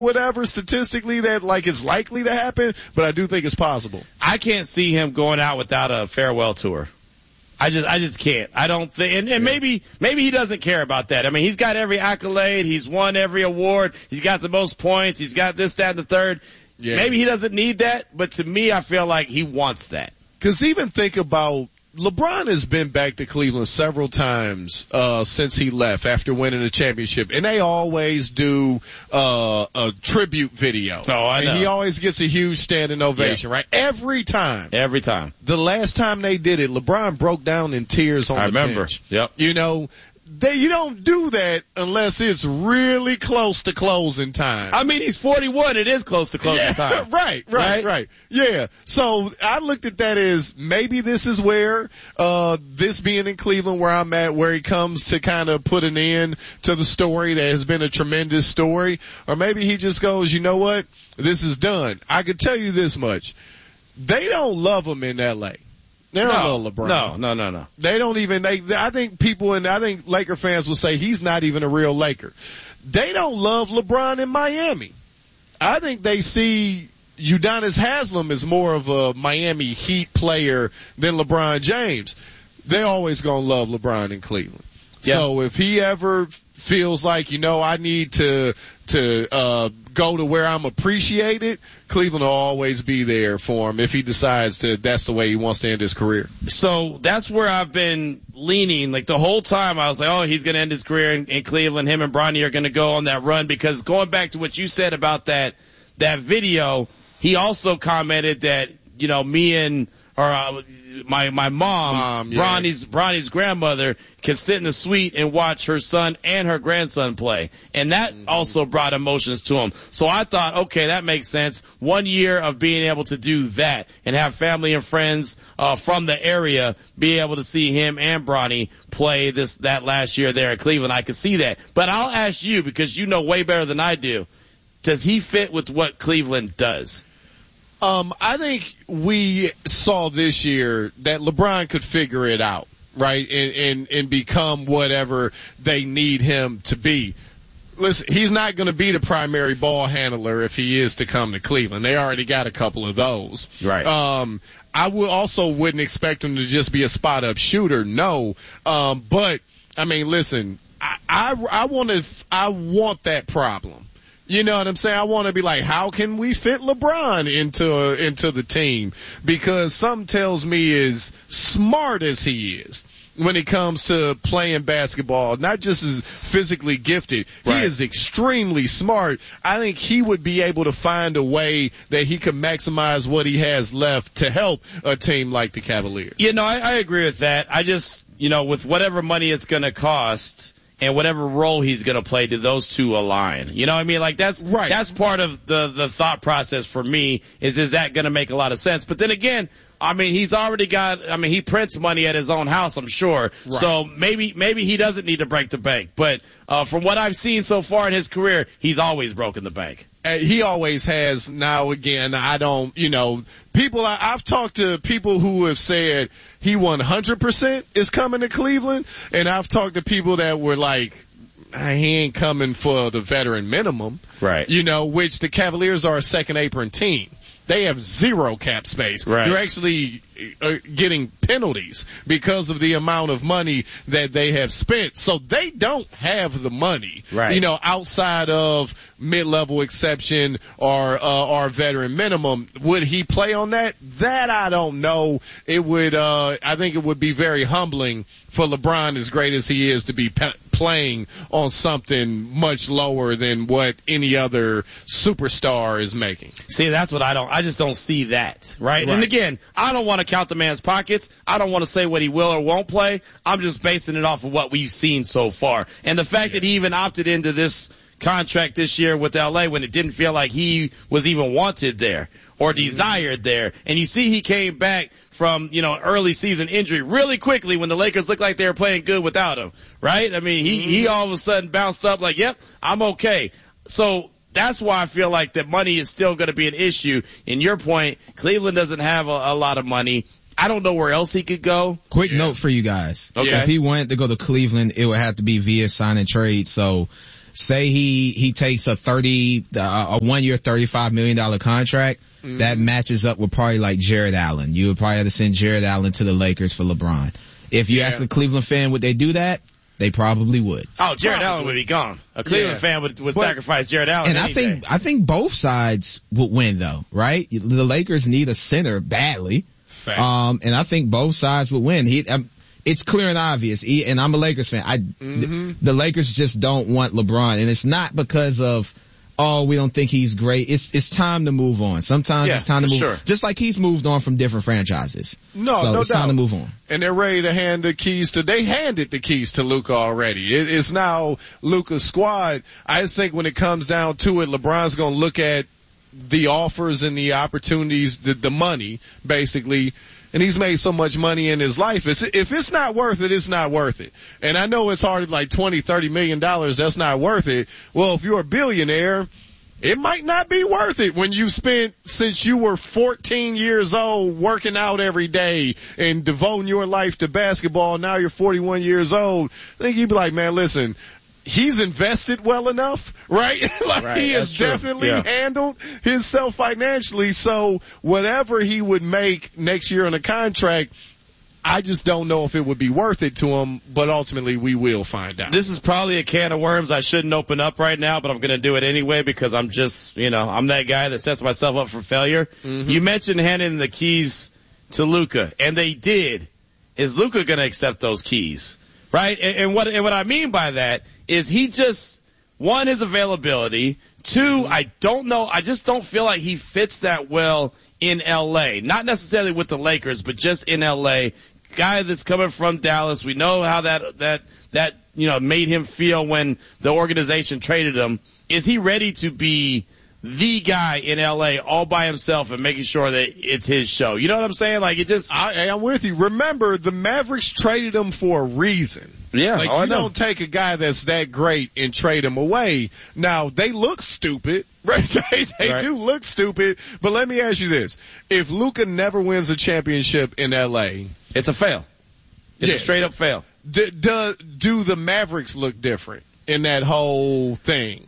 whatever statistically that like it's likely to happen, but I do think it's possible. I can't see him going out without a farewell tour. I just can't. I don't think, and maybe he doesn't care about that. I mean, he's got every accolade. He's won every award. He's got the most points. He's got this, that, and the third. Yeah. Maybe he doesn't need that, but to me, I feel like he wants that. Cause even think about LeBron has been back to Cleveland several times since he left after winning a championship, and they always do a tribute video. Oh, I know. And he always gets a huge standing ovation, right? Every time. Every time. The last time they did it, LeBron broke down in tears on the bench. I remember. Yep. You know, you don't do that unless it's really close to closing time. I mean, he's 41. It is close to closing time. Right. Yeah. So I looked at that as maybe this is where, this being in Cleveland where I'm at, where he comes to kind of put an end to the story that has been a tremendous story. Or maybe he just goes, you know what? This is done. I could tell you this much. They don't love him in LA. They don't love LeBron. No. They don't even, I think Laker fans will say he's not even a real Laker. They don't love LeBron in Miami. I think they see Udonis Haslem as more of a Miami Heat player than LeBron James. They're always gonna love LeBron in Cleveland. Yep. So if he ever feels like, I need to go to where I'm appreciated, Cleveland will always be there for him if he decides that's the way he wants to end his career. So that's where I've been leaning. Like the whole time I was like, oh, he's going to end his career in Cleveland. Him and Bronny are going to go on that run, because going back to what you said about that video, he also commented that, me and, my mom, yeah. Bronny's grandmother can sit in the suite and watch her son and her grandson play. And that also brought emotions to him. So I thought, okay, that makes sense. 1 year of being able to do that and have family and friends, from the area be able to see him and Bronny play that last year there at Cleveland. I could see that. But I'll ask you, because you know way better than I do, does he fit with what Cleveland does? I think we saw this year that LeBron could figure it out, right? And become whatever they need him to be. Listen, he's not going to be the primary ball handler if he is to come to Cleveland. They already got a couple of those. Right. I wouldn't expect him to just be a spot up shooter. No. But I mean, listen, I want that problem. You know what I'm saying? I want to be like, how can we fit LeBron into the team? Because something tells me, as smart as he is when it comes to playing basketball, not just as physically gifted, right. He is extremely smart. I think he would be able to find a way that he can maximize what he has left to help a team like the Cavaliers. I agree with that. I just, with whatever money it's going to cost, and whatever role he's going to play, do those two align? You know what I mean? Like that's right. That's part of the thought process for me is that going to make a lot of sense? But then again, I mean, he's already he prints money at his own house, I'm sure. Right. So maybe he doesn't need to break the bank. But, from what I've seen so far in his career, he's always broken the bank. He always has. Now again, I don't, I've talked to people who have said he 100% is coming to Cleveland, and I've talked to people that were like, he ain't coming for the veteran minimum. Right. Which the Cavaliers are a second apron team. They have zero cap space. Right. They're actually getting penalties because of the amount of money that they have spent. So they don't have the money, right. Outside of mid-level exception or veteran minimum. Would he play on that? That I don't know. It would, I think it would be very humbling for LeBron, as great as he is, to be playing on something much lower than what any other superstar is making. See, that's what I just don't see that, right? And again, I don't want to count the man's pockets. I don't want to say what he will or won't play. I'm just basing it off of what we've seen so far. And the fact that he even opted into this contract this year with LA when it didn't feel like he was even wanted there or desired there. And you see he came back from, early season injury really quickly when the Lakers looked like they were playing good without him, right? I mean, he all of a sudden bounced up like, yep, I'm okay. So that's why I feel like that money is still going to be an issue. In your point, Cleveland doesn't have a lot of money. I don't know where else he could go. Quick note for you guys. Okay. If he wanted to go to Cleveland, it would have to be via sign and trade. So say he takes a 1 year, $35 million contract, that matches up with probably like Jared Allen. You would probably have to send Jared Allen to the Lakers for LeBron. If you ask a Cleveland fan, would they do that? They probably would. Oh, Jared Allen would be gone. A Cleveland fan would sacrifice Jared Allen. And I think both sides would win though, right? The Lakers need a center badly. Fact. And I think both sides would win. It's clear and obvious. And I'm a Lakers fan. The Lakers just don't want LeBron, and it's not because of, we don't think he's great. It's time to move on. Sometimes it's time to move. Sure. Just like he's moved on from different franchises. No it's doubt. Time to move on. And they're ready to hand the keys they handed the keys to Luka already. It's now Luka's squad. I just think when it comes down to it, LeBron's going to look at the offers and the opportunities, the money, basically. And he's made so much money in his life. If it's not worth it, it's not worth it. And I know it's hard, like $20-30 million, that's not worth it. Well, if you're a billionaire, it might not be worth it when you spent, since you were 14 years old, working out every day and devoting your life to basketball. Now you're 41 years old. I think you'd be like, man, listen, he's invested well enough, right? He has definitely handled himself financially. So whatever he would make next year on a contract, I just don't know if it would be worth it to him, but ultimately we will find out. This is probably a can of worms I shouldn't open up right now, but I'm going to do it anyway because I'm just, I'm that guy that sets myself up for failure. Mm-hmm. You mentioned handing the keys to Luka, and they did. Is Luka going to accept those keys? Right? And what I mean by that is he just, one, his availability. Two, I don't know. I just don't feel like he fits that well in LA. Not necessarily with the Lakers, but just in LA. Guy that's coming from Dallas. We know how that made him feel when the organization traded him. Is he ready to be the guy in LA all by himself and making sure that it's his show? You know what I'm saying? Like, it just... I'm with you. Remember, the Mavericks traded him for a reason. Yeah. You don't take a guy that's that great and trade him away. Now, they look stupid, right? They do look stupid. But let me ask you this. If Luka never wins a championship in LA... It's a fail. It's a straight up fail. Do the Mavericks look different in that whole thing?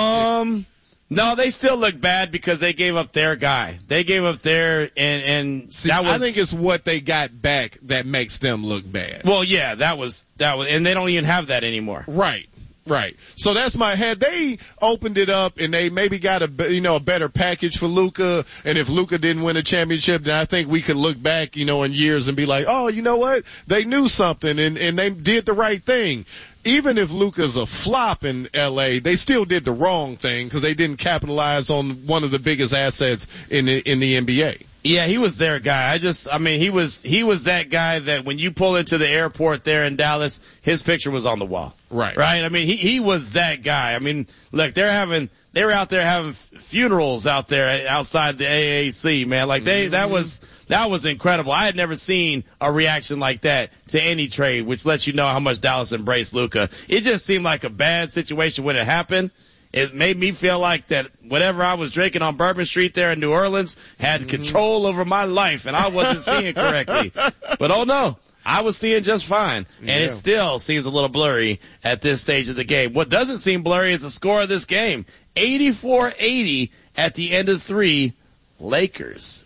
No, they still look bad because they gave up their guy. They gave up their, and see, that was, I think it's what they got back that makes them look bad. Well, yeah, that was, and they don't even have that anymore. Right. So that's had they opened it up and they maybe got a better package for Luka, and if Luka didn't win a championship, then I think we could look back, in years and be like, oh, you know what? They knew something and they did the right thing. Even if Luka's a flop in LA, they still did the wrong thing because they didn't capitalize on one of the biggest assets in the NBA. Yeah, he was their guy. He was that guy that when you pull into the airport there in Dallas, his picture was on the wall. Right. He was that guy. Look, they were out there having funerals out there outside the AAC, man. Like that was incredible. I had never seen a reaction like that to any trade, which lets you know how much Dallas embraced Luka. It just seemed like a bad situation when it happened. It made me feel like that whatever I was drinking on Bourbon Street there in New Orleans had control over my life, and I wasn't seeing correctly. But oh no, I was seeing just fine, and it still seems a little blurry at this stage of the game. What doesn't seem blurry is the score of this game. 84-80 at the end of 3. Lakers.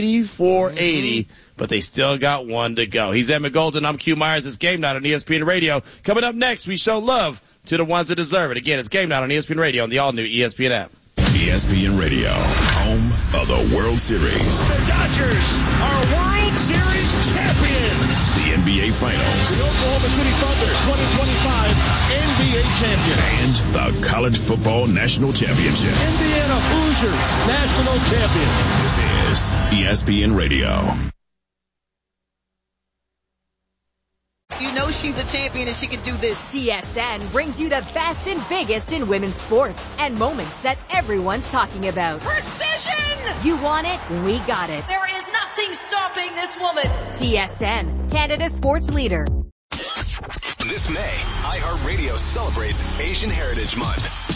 84-80, but they still got one to go. He's Emmett Golden. I'm Q Myers. It's Game Night on ESPN Radio. Coming up next, we show love to the ones that deserve it. Again, it's Game Night on ESPN Radio on the all-new ESPN app. ESPN Radio, home of the World Series. The Dodgers are World Series champions. The NBA Finals. The Oklahoma City Thunder 2025 NBA champion. And the College Football National Championship. Indiana Hoosiers national champions. This is ESPN Radio. You know she's a champion and she can do this. TSN brings you the best and biggest in women's sports and moments that everyone's talking about. Precision! You want it? We got it. There is nothing stopping this woman. TSN, Canada's sports leader. This May, iHeartRadio celebrates Asian Heritage Month.